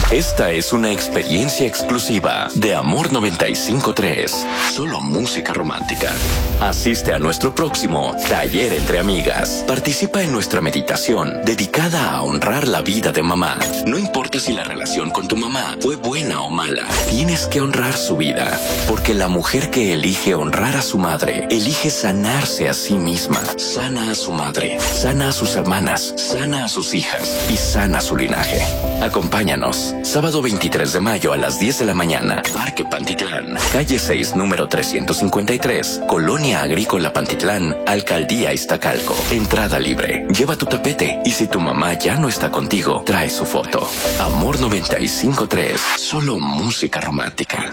Esta es una experiencia exclusiva de Amor 95.3. Solo música romántica. Asiste a nuestro próximo Taller Entre Amigas. Participa en nuestra meditación dedicada a honrar la vida de mamá. No importa si la relación con tu mamá fue buena o mala, tienes que honrar su vida. Porque la mujer que elige honrar a su madre, elige sanarse a sí misma. Sana a su madre, sana a sus hermanas, sana a sus hijas y sana su linaje. Acompáñanos. Sábado 23 de mayo a las 10 de la mañana. Parque Pantitlán. Calle 6, número 353. Colonia Agrícola Pantitlán. Alcaldía Iztacalco. Entrada libre. Lleva tu tapete. Y si tu mamá ya no está contigo, trae su foto. Amor 95.3. Solo música romántica.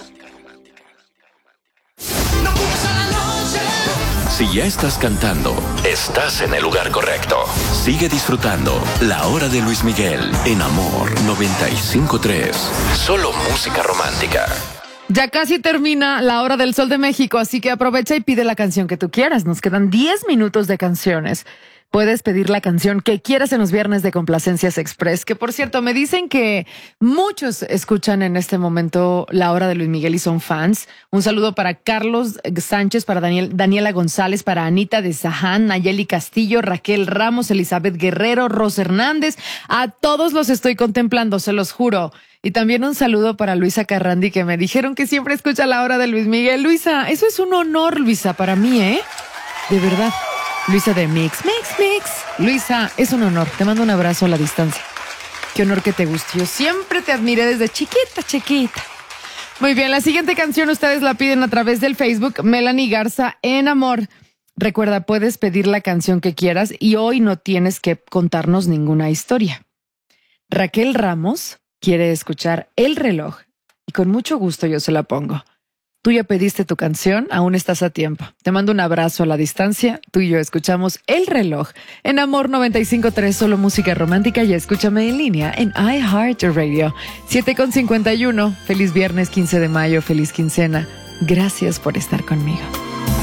Si ya estás cantando, estás en el lugar correcto. Sigue disfrutando La Hora de Luis Miguel en Amor 95.3. Solo música romántica. Ya casi termina la Hora del Sol de México, así que aprovecha y pide la canción que tú quieras. Nos quedan 10 minutos de canciones. Puedes pedir la canción que quieras en los viernes de Complacencias Express, que por cierto me dicen que muchos escuchan en este momento La Hora de Luis Miguel y son fans. Un saludo para Carlos Sánchez, para Daniela González, para Anita de Zahán, Nayeli Castillo, Raquel Ramos, Elizabeth Guerrero, Ros Hernández. A todos los estoy contemplando, se los juro. Y también un saludo para Luisa Carrandi, que me dijeron que siempre escucha La Hora de Luis Miguel. Luisa, eso es un honor, Luisa, para mí, ¿eh? De verdad. Luisa de Mix. Luisa, es un honor. Te mando un abrazo a la distancia. Qué honor que te guste. Yo siempre te admiré desde chiquita. Muy bien, la siguiente canción ustedes la piden a través del Facebook. Melanie Garza, En Amor. Recuerda, puedes pedir la canción que quieras y hoy no tienes que contarnos ninguna historia. Raquel Ramos quiere escuchar El Reloj y con mucho gusto yo se la pongo. Tú ya pediste tu canción, aún estás a tiempo. Te mando un abrazo a la distancia. Tú y yo escuchamos El Reloj en Amor 95.3, solo música romántica, y escúchame en línea en iHeartRadio. 7:51. Feliz viernes 15 de mayo, feliz quincena. Gracias por estar conmigo.